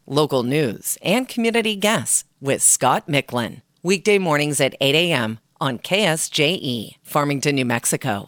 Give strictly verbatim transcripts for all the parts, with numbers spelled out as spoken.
local news, and community guests with Scott Micklin. Weekday mornings at eight a.m. on K S J E, Farmington, New Mexico.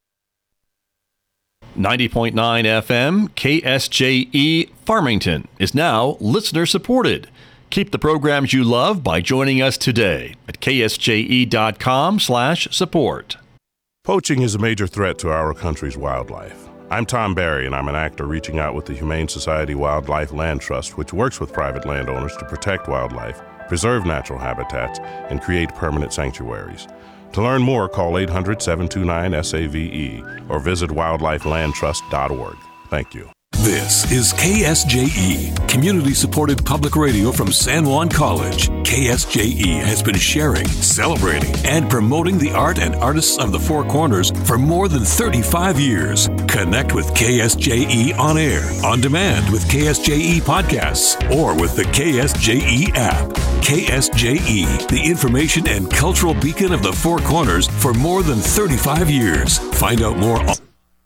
ninety point nine F M, K S J E, Farmington is now listener supported. Keep the programs you love by joining us today at ksje.com slash support. Poaching is a major threat to our country's wildlife. I'm Tom Barry, and I'm an actor reaching out with the Humane Society Wildlife Land Trust, which works with private landowners to protect wildlife, preserve natural habitats, and create permanent sanctuaries. To learn more, call eight hundred, seven two nine, S A V E or visit wildlife land trust dot org. Thank you. This is K S J E, community-supported public radio from San Juan College. K S J E has been sharing, celebrating, and promoting the art and artists of the Four Corners for more than thirty-five years. Connect with K S J E on air, on demand with K S J E podcasts, or with the K S J E app. K S J E, the information and cultural beacon of the Four Corners for more than thirty-five years. Find out more on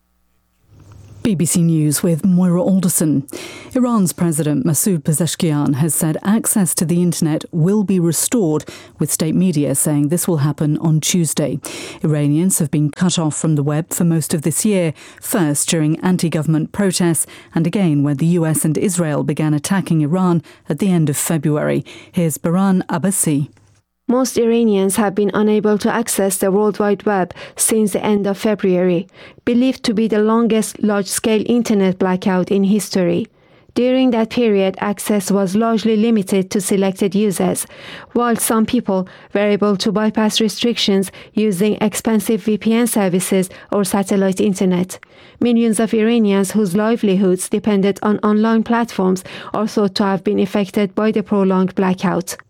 B B C News with Moira Alderson. Iran's President Masoud Pezeshkian has said access to the internet will be restored, with state media saying this will happen on Tuesday. Iranians have been cut off from the web for most of this year, first during anti-government protests and again when the U S and Israel began attacking Iran at the end of February. Here's Baran Abbasi. Most Iranians have been unable to access the World Wide Web since the end of February, believed to be the longest large-scale internet blackout in history. During that period, access was largely limited to selected users, while some people were able to bypass restrictions using expensive V P N services or satellite internet. Millions of Iranians whose livelihoods depended on online platforms are thought to have been affected by the prolonged blackout.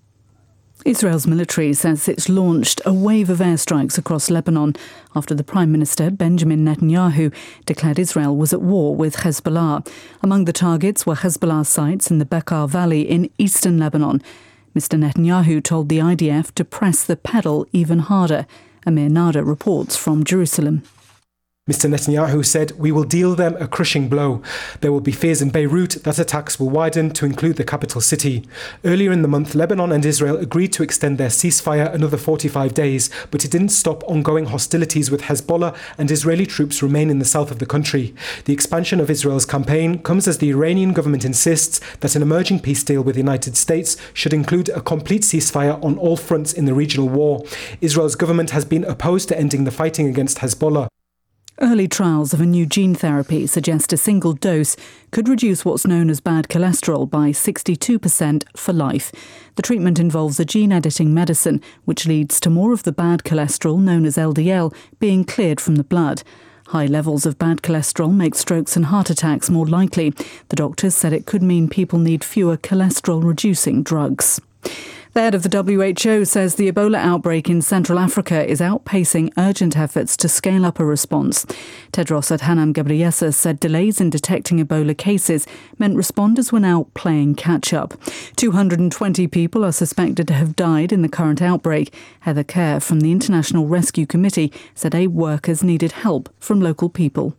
Israel's military says it's launched a wave of airstrikes across Lebanon after the Prime Minister, Benjamin Netanyahu, declared Israel was at war with Hezbollah. Among the targets were Hezbollah sites in the Bekaa Valley in eastern Lebanon. Mister Netanyahu told the I D F to press the pedal even harder. Amir Nada reports from Jerusalem. Mister Netanyahu said, "We will deal them a crushing blow. There will be fears in Beirut that attacks will widen to include the capital city." Earlier in the month, Lebanon and Israel agreed to extend their ceasefire another forty-five days, but it didn't stop ongoing hostilities with Hezbollah, and Israeli troops remain in the south of the country. The expansion of Israel's campaign comes as the Iranian government insists that an emerging peace deal with the United States should include a complete ceasefire on all fronts in the regional war. Israel's government has been opposed to ending the fighting against Hezbollah. Early trials of a new gene therapy suggest a single dose could reduce what's known as bad cholesterol by sixty-two percent for life. The treatment involves a gene-editing medicine which leads to more of the bad cholesterol, known as L D L, being cleared from the blood. High levels of bad cholesterol make strokes and heart attacks more likely. The doctors said it could mean people need fewer cholesterol-reducing drugs. The head of the W H O says the Ebola outbreak in Central Africa is outpacing urgent efforts to scale up a response. Tedros Adhanom Ghebreyesus said delays in detecting Ebola cases meant responders were now playing catch-up. two hundred twenty people are suspected to have died in the current outbreak. Heather Kerr from the International Rescue Committee said aid workers needed help from local people.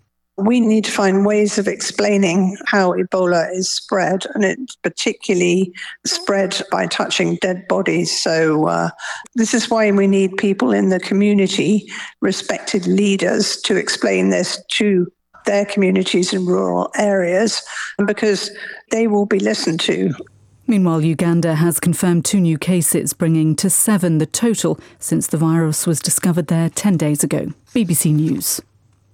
We need to find ways of explaining how Ebola is spread, and it's particularly spread by touching dead bodies. So uh, this is why we need people in the community, respected leaders, to explain this to their communities in rural areas, because they will be listened to. Meanwhile, Uganda has confirmed two new cases, bringing to seven the total since the virus was discovered there ten days ago. B B C News.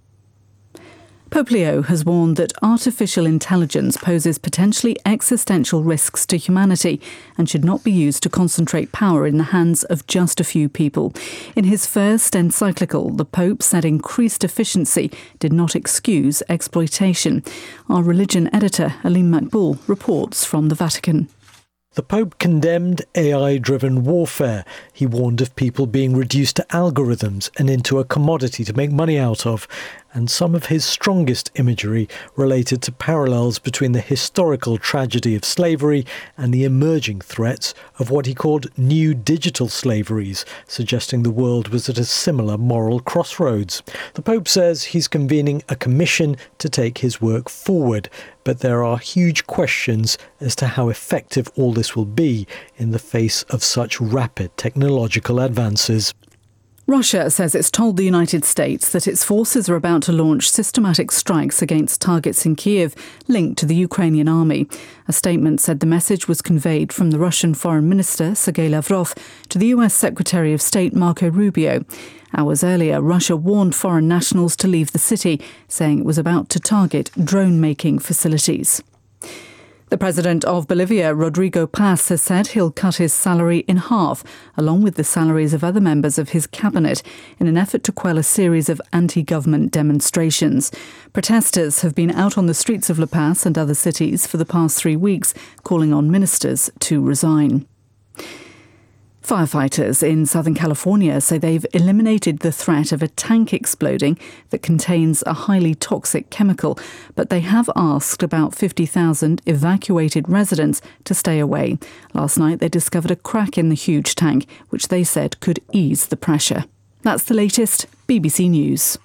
Pope Leo has warned that artificial intelligence poses potentially existential risks to humanity and should not be used to concentrate power in the hands of just a few people. In his first encyclical, the Pope said increased efficiency did not excuse exploitation. Our religion editor, Alim Makboul, reports from the Vatican. The Pope condemned A I-driven warfare. He warned of people being reduced to algorithms and into a commodity to make money out of, and some of his strongest imagery related to parallels between the historical tragedy of slavery and the emerging threats of what he called new digital slaveries, suggesting the world was at a similar moral crossroads. The Pope says he's convening a commission to take his work forward, but there are huge questions as to how effective all this will be in the face of such rapid technological advances. Russia says it's told the United States that its forces are about to launch systematic strikes against targets in Kiev linked to the Ukrainian army. A statement said the message was conveyed from the Russian Foreign Minister Sergei Lavrov to the U S Secretary of State Marco Rubio. Hours earlier, Russia warned foreign nationals to leave the city, saying it was about to target drone-making facilities. The president of Bolivia, Rodrigo Paz, has said he'll cut his salary in half, along with the salaries of other members of his cabinet, in an effort to quell a series of anti-government demonstrations. Protesters have been out on the streets of La Paz and other cities for the past three weeks, calling on ministers to resign. Firefighters in Southern California say they've eliminated the threat of a tank exploding that contains a highly toxic chemical, but they have asked about fifty thousand evacuated residents to stay away. Last night they discovered a crack in the huge tank, which they said could ease the pressure. That's the latest. B B C News.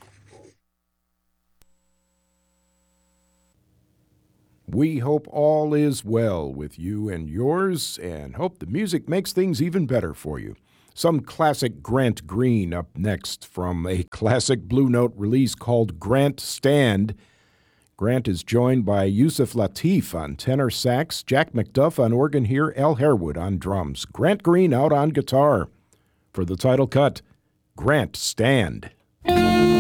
We hope all is well with you and yours, and hope the music makes things even better for you. Some classic Grant Green up next from a classic Blue Note release called Grant Stand. Grant is joined by Yusuf Lateef on tenor sax, Jack McDuff on organ here, Al Harewood on drums. Grant Green out on guitar. For the title cut, Grant Stand.